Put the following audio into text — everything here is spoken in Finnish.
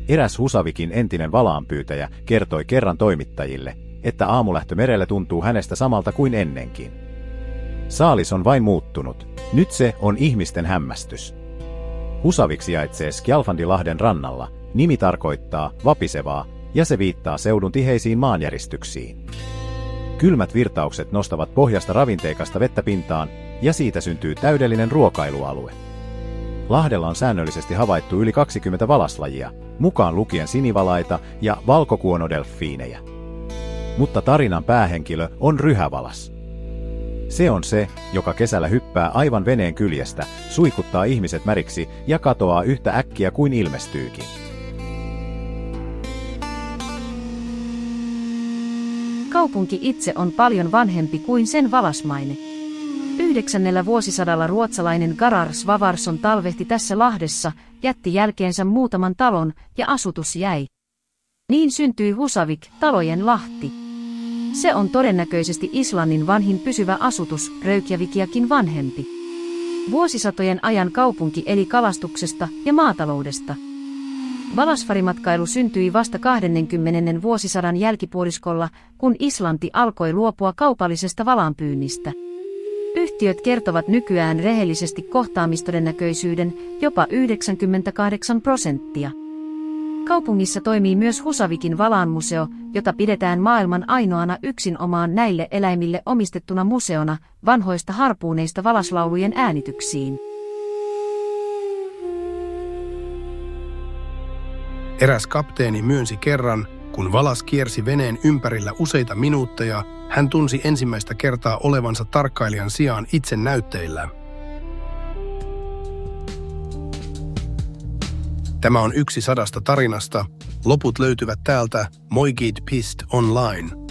Eräs Husavikin entinen valaanpyytäjä kertoi kerran toimittajille, että aamulähtö merelle tuntuu hänestä samalta kuin ennenkin. Saalis on vain muuttunut. Nyt se on ihmisten hämmästys. Husavik sijaitsee Skjalfandilahden rannalla. Nimi tarkoittaa vapisevaa, ja se viittaa seudun tiheisiin maanjäristyksiin. Kylmät virtaukset nostavat pohjasta ravinteikasta vettä pintaan, ja siitä syntyy täydellinen ruokailualue. Lahdella on säännöllisesti havaittu yli 20 valaslajia, mukaan lukien sinivalaita ja valkokuonodelfiinejä. Mutta tarinan päähenkilö on ryhävalas. Se on se, joka kesällä hyppää aivan veneen kyljestä, suihkuttaa ihmiset märiksi ja katoaa yhtä äkkiä kuin ilmestyykin. Kaupunki itse on paljon vanhempi kuin sen valasmaine. 9. vuosisadalla ruotsalainen Garar Svavarsson talvehti tässä lahdessa, jätti jälkeensä muutaman talon ja asutus jäi. Niin syntyi Husavik, talojen lahti. Se on todennäköisesti Islannin vanhin pysyvä asutus, Reykjavikiakin vanhempi. Vuosisatojen ajan kaupunki eli kalastuksesta ja maataloudesta. Valasfarimatkailu syntyi vasta 20. vuosisadan jälkipuoliskolla, kun Islanti alkoi luopua kaupallisesta valaanpyynnistä. Yhtiöt kertovat nykyään rehellisesti kohtaamistodennäköisyyden jopa 98%. Kaupungissa toimii myös Husavikin valaanmuseo, jota pidetään maailman ainoana yksinomaan näille eläimille omistettuna museona vanhoista harpuuneista valaslaulujen äänityksiin. Eräs kapteeni myönsi kerran, kun valas kiersi veneen ympärillä useita minuutteja, hän tunsi ensimmäistä kertaa olevansa tarkkailijan sijaan itse näytteillä. Tämä on yksi 100 tarinasta. Loput löytyvät täältä Moigid.online.